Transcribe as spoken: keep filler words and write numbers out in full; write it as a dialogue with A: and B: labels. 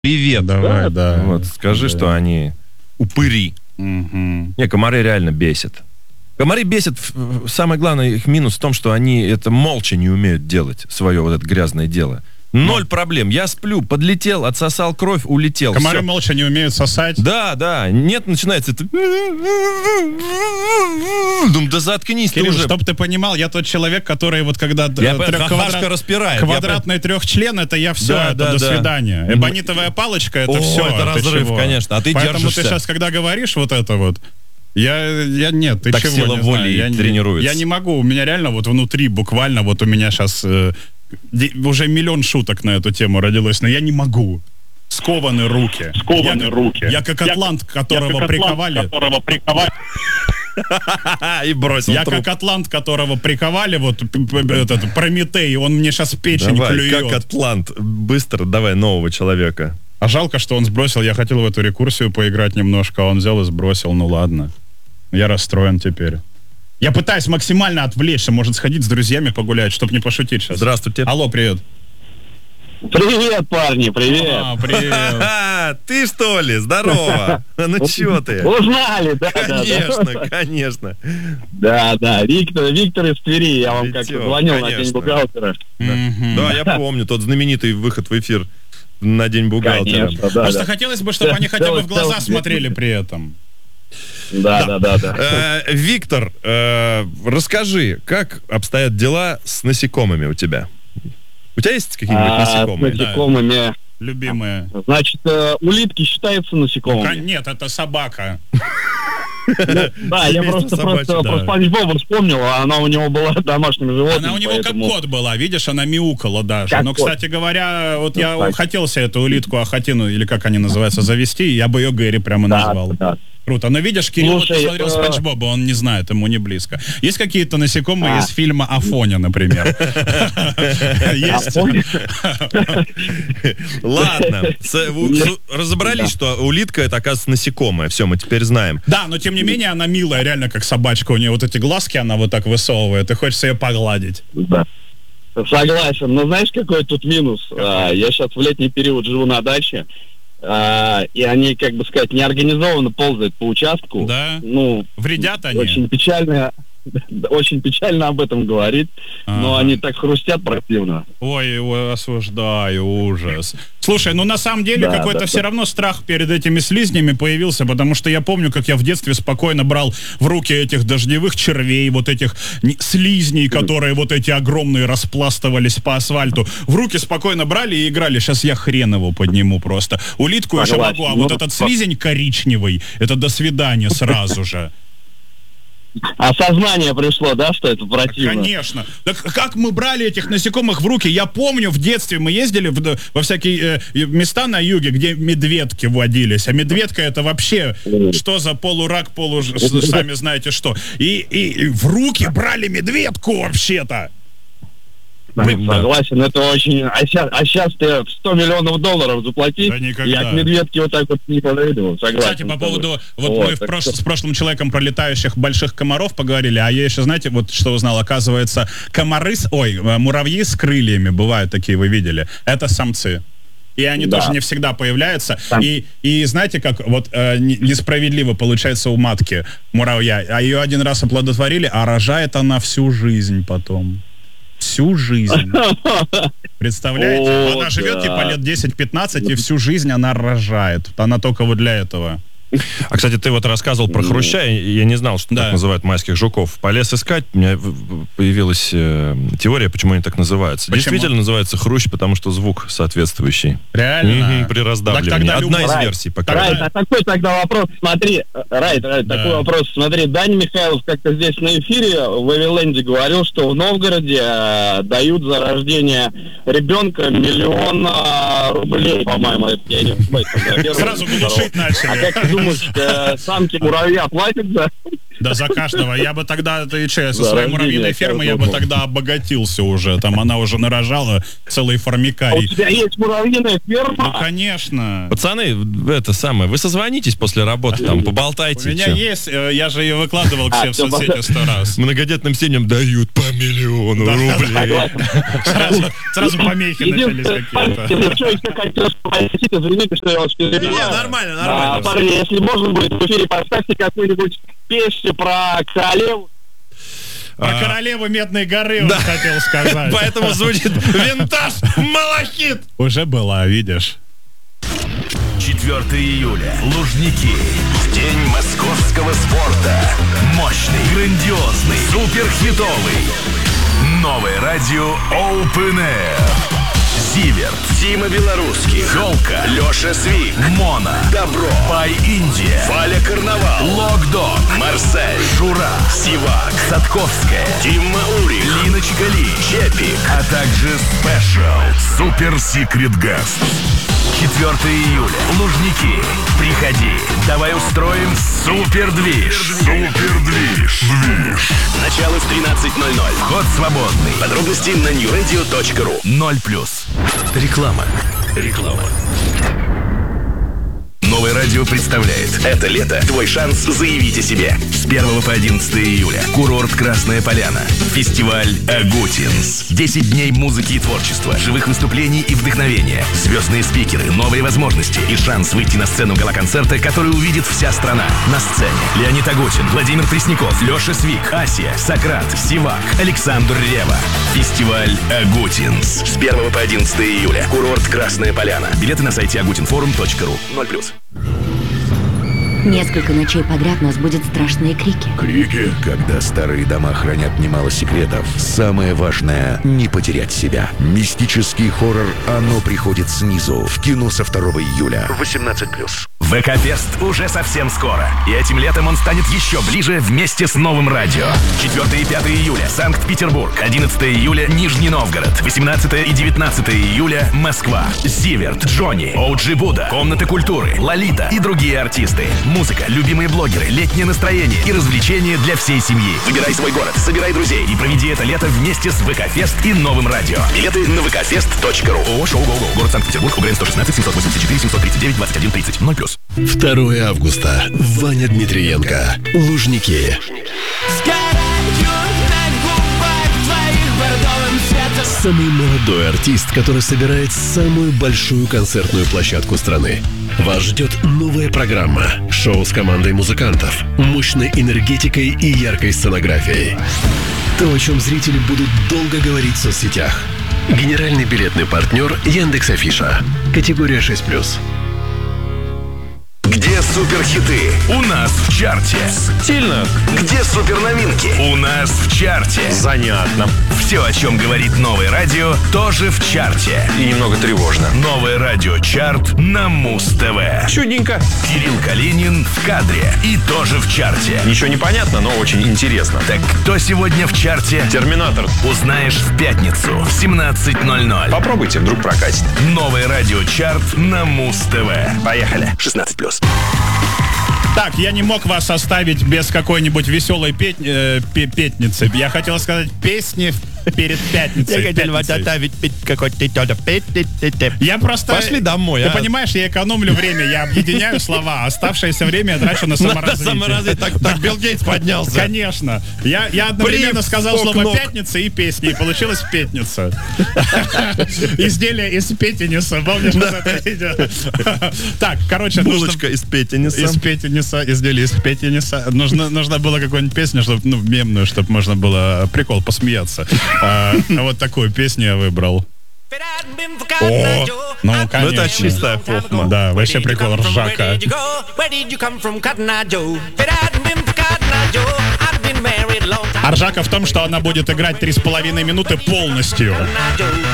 A: Привет.
B: Давай, да. да.
A: Вот, скажи, да. что они упыри.
B: Угу.
A: Не, комары реально бесят. Комары бесят, самое главное их минус в том, что они это молча не умеют делать, свое вот это грязное дело. Ноль проблем. Я сплю, подлетел, отсосал кровь, улетел.
B: Комары
A: Все.
B: молча не умеют сосать?
A: Да, да. Нет, начинается это... Думаю, да заткнись
B: Кирилл,
A: ты уже.
B: чтоб ты понимал, я тот человек, который вот когда...
A: Я
B: трех
A: квадрат... распирает.
B: Квадратный я... трехчлен, это я все,
A: да,
B: это
A: да,
B: до
A: да.
B: свидания. Эбонитовая палочка, это
A: О,
B: все.
A: это разрыв,
B: чего?
A: конечно. А ты
B: Поэтому
A: держишься.
B: ты сейчас, когда говоришь вот это вот, я, я нет, ты
A: так
B: чего
A: сила
B: не
A: воли
B: знаю. Я,
A: тренируется.
B: Я не могу, у меня реально вот внутри буквально вот у меня сейчас э, уже миллион шуток на эту тему родилось, но я не могу. Скованы руки.
C: Скованы
B: я,
C: руки.
B: Я как атлант, которого
C: я как
B: приковали.
C: Атлант, которого приковали.
A: И бросил
B: Я
A: труп.
B: как атлант, которого приковали, вот этот Прометей, он мне сейчас печень
A: давай,
B: клюет.
A: Как атлант. Быстро, давай нового человека.
B: А жалко, что он сбросил. Я хотел в эту рекурсию поиграть немножко, а он взял и сбросил. Ну ладно. Я расстроен теперь. Я пытаюсь максимально отвлечься, может сходить с друзьями погулять, чтобы не пошутить сейчас.
A: Здравствуйте.
B: Алло, привет.
C: Привет, парни, привет.
B: А, привет.
A: Ты что ли? Здорово. Ну чё ты?
C: Узнали, да,
A: Конечно,
C: да, да.
A: конечно.
C: Да, да, Виктор, Виктор из Твери, я вам как-то
A: Витёк,
C: звонил
A: конечно.
C: на день бухгалтера.
A: Да. Да, я помню, тот знаменитый выход в эфир на день бухгалтера.
C: Конечно, да,
B: Просто
C: да.
B: хотелось бы, чтобы они хотя бы в глаза
C: Целый-
B: смотрели при этом.
C: Да, да, да, да.
A: Э, Виктор, э, расскажи, как обстоят дела с насекомыми у тебя? У тебя есть какие-нибудь
C: А, с
A: насекомые?
C: насекомыми.
B: Любимые.
C: Значит, э, улитки считаются
B: Ка-
C: насекомыми.
B: Нет, это собака.
C: Да, я
A: Семейство
C: просто,
A: собачье,
C: просто
A: да.
C: про Спанч Боба вспомнил, а она у него была домашним животным.
B: Она у него
C: поэтому-
B: как кот была, видишь, она мяукала даже.
C: Как
B: Но,
C: кот.
B: кстати говоря, вот
C: Ну,
B: я
C: так.
B: хотел себе эту улитку, ахатину, или как они называются, завести, я бы ее Гэри прямо
C: Да,
B: назвал.
C: да.
B: Круто. Но видишь, Кирилл вот
C: Слушай,
B: посмотрел
C: э,
B: Спанч Боба, он не знает, ему не близко. Есть какие-то насекомые
C: А.
B: из фильма «Афоня», например? Есть?
C: Афоня?
A: Ладно, с- у- с- разобрались, что улитка это, оказывается, насекомое. Все, мы теперь знаем.
B: Да, но тем не менее она милая, реально как собачка. У нее вот эти глазки она вот так высовывает, и хочется ее погладить.
C: Да. Согласен. Но знаешь, какой тут минус? А, я сейчас в летний период живу на даче, а, и они, как бы сказать, неорганизованно ползают по участку.
B: Да?
C: Ну,
B: Вредят они?
C: очень печально, очень печально об этом говорить, но
B: Ага.
C: они так хрустят противно.
B: Ой, ой, осуждаю, ужас. Слушай, ну на самом деле
C: Да,
B: какой-то
C: да,
B: все
C: да.
B: равно страх перед этими слизнями появился, потому что я помню, как я в детстве спокойно брал в руки этих дождевых червей, вот этих не- слизней, которые вот эти огромные распластывались по асфальту. В руки спокойно брали и играли. Сейчас я хрен его подниму просто. Улитку еще
C: Согласен.
B: могу, а
C: Ну,
B: вот этот слизень коричневый, это до свидания сразу же.
C: Осознание пришло, да, что это противно?
B: Конечно. Так как мы брали этих насекомых в руки? Я помню, в детстве мы ездили в- во всякие э, места на юге, где медведки водились. А медведка это вообще что за полурак, полу... сами знаете что. И, и, и в руки брали медведку вообще-то.
C: Да, согласен, это очень... А сейчас, а сейчас ты сто миллионов долларов заплати,
B: Да никогда.
C: я к медведке вот так вот не подойду. Согласен.
B: Кстати, по
C: с тобой.
B: поводу... Вот,
C: Вот,
B: мы в
C: так
B: прош-
C: что-
B: с прошлым человеком про летающих больших комаров поговорили, а я еще, знаете, вот что узнал, оказывается, комары, с, ой, э, муравьи с крыльями, бывают такие, вы видели, это самцы. И они
C: Да.
B: тоже не всегда появляются.
C: Там-
B: И, и знаете, как вот э, не- несправедливо получается у матки муравья. А ее один раз оплодотворили, а рожает она всю жизнь потом. Всю жизнь. Представляете?
C: О,
B: Она живет
C: да.
B: типа лет десять-пятнадцать, и всю жизнь она рожает. Она только вот для этого.
A: А, кстати, ты вот рассказывал про хруща, и я не знал, что
B: Да.
A: так называют майских жуков. Полез искать, у меня в- в- появилась э, теория, почему они так называются.
B: Почему?
A: Действительно называется хрущ, потому что звук соответствующий.
B: Реально?
A: Мгм, при раздавливании.
B: Так тогда
A: Одна из
C: Райт,
A: версий, пока.
C: Райт, а такой тогда вопрос, смотри, Райт, Райт,
B: Да.
C: такой вопрос, смотри, Даня Михайлов как-то здесь на эфире в Эвиленде говорил, что в Новгороде э, дают за рождение ребенка миллион э, рублей, по-моему, это я не знаю, там, наверное,
B: Сразу глушить
C: А
B: начали.
C: как ты думаешь, э, самки муравья платят за,
B: Да, за каждого. Я бы тогда, ты че, со
C: За
B: своей
C: рождение
B: муравьиной фермы я бы
C: каждого.
B: тогда обогатился уже. Там она уже нарожала целый
C: А у
B: формикарий.
C: тебя есть муравьиная
B: Ну,
C: ферма?
B: конечно.
A: Пацаны, это самое, вы созвонитесь после работы, там,
B: У
A: поболтайте.
B: меня
A: чё.
B: есть, э, я же ее выкладывал к
C: А,
B: себе в
C: всё,
B: соцсети сто раз.
A: Многодетным семьям дают по миллиону рублей.
B: Сразу, сразу помехи начались
C: Единственное,
B: какие-то.
C: если что, еще хотел спросить, извините, что я вас перебиваю.
A: нормально,
C: А, парни, если можно будет в эфире поставьте какую-нибудь песню про королеву.
B: Про
A: А,
B: королеву Медной горы он
A: да.
B: хотел сказать.
A: Поэтому звучит винтаж малахит.
B: Уже была, видишь.
D: четвёртого июля. Лужники. В день московского спорта. Мощный, грандиозный, суперхитовый. Новое радио Open Air. Зиверт, Дима Белорусский, Ёлка, Леша Свик, Мона, Добро, Пай Индия, Валя Карнавал, Локдог, Марсель, Шура, Сивак, Садковская, Дима Урик, Линочка Ли, Чепик, а также спешл Супер Секрет Гест. четвёртого июля. Лужники. Приходи. Давай устроим супер движ. Супер движ. Начало в тринадцать ноль ноль. Вход свободный. Подробности на нью радио точка ру. Ноль плюс. Реклама. Реклама. Новое радио представляет. Это лето. Твой шанс заявить о себе. С первого по одиннадцатое июля. Курорт Красная Поляна. Фестиваль Агутинс. десять дней музыки и творчества, живых выступлений и вдохновения. Звездные спикеры, новые возможности и шанс выйти на сцену гала-концерта, который увидит вся страна. На сцене Леонид Агутин, Владимир Пресняков, Леша Свик, Асия, Сократ, Сивак, Александр Рева. Фестиваль Агутинс. С первого по одиннадцатое июля. Курорт Красная Поляна. Билеты на сайте агутинфорум точка ру. Ноль плюс.
E: Несколько ночей подряд нас будет страшные крики.
F: Крики, когда старые дома хранят немало секретов. Самое важное — не потерять себя. Мистический хоррор «Оно приходит снизу» в кино со второго июля. восемнадцать плюс.
D: ВК-фест уже совсем скоро. И этим летом он станет еще ближе вместе с новым радио. четвёртого и пятого июля Санкт-Петербург. одиннадцатого июля Нижний Новгород. восемнадцатого и девятнадцатого июля Москва. Зиверт, Джонни, Оуджи Буда, Комната культуры, Лолита и другие артисты. Музыка, любимые блогеры, летнее настроение и развлечения для всей семьи. Выбирай свой город, собирай друзей и проведи это лето вместе с ВК-фест и новым радио. Билеты на вкфест точка ру. ООО «Шоу Го-Го». Город Санкт-Петербург. УГРН сто шестнадцать семьсот восемьдесят четыре семьсот тридцать девять двадцать один тридцать. Ноль плюс.
G: второго августа. Ваня Дмитриенко. Лужники. Самый молодой артист, который собирает самую большую концертную площадку страны. Вас ждет новая программа. Шоу с командой музыкантов, мощной энергетикой и яркой сценографией. То, о чем зрители будут долго говорить в соцсетях. Генеральный билетный партнер Яндекс.Афиша. Категория шесть плюс.
D: Где суперхиты? У нас в чарте.
A: Стильно.
D: Где суперновинки? У нас в чарте.
A: Занятно.
D: Все, о чем говорит новое радио, тоже в чарте.
A: И немного тревожно.
D: Новое радио чарт на Муз-ТВ.
A: Чудненько.
D: Кирилл Калинин в кадре и тоже в чарте.
A: Ничего не понятно, но очень интересно.
D: Так кто сегодня в чарте?
A: Терминатор.
D: Узнаешь в пятницу в семнадцать ноль ноль.
A: Попробуйте, вдруг прокатит.
D: Новое радио чарт на Муз-ТВ. Поехали. шестнадцать плюс.
B: Так, я не мог вас оставить без какой-нибудь веселой пет... э, пе- петницы. Я хотел сказать песни перед пятницей. Пятницей. Я просто...
A: Пошли домой,
B: Ты
A: а?
B: понимаешь, я экономлю время, я объединяю слова. Оставшееся время я трачу на саморазвитие.
A: Саморазвитие. Так, так Билл Гейтс поднялся.
B: Конечно. Я, я одновременно
A: Прив,
B: сказал
A: сток,
B: слово
A: ног.
B: «пятница» и «песни», и получилось «пятница». Изделие из петениса. Помнишь, вот это видео? Так, короче, нужно...
A: Булочка из петениса.
B: Из петениса, изделие из петениса. Нужно, нужно было какую-нибудь песню, чтобы, ну, мемную, чтобы можно было прикол посмеяться. А, вот такую песню я выбрал. О, ну, конечно.
A: это чистая хохма.
B: Да, вообще прикол ржака. А ржака в том, что она будет играть три с половиной минуты полностью.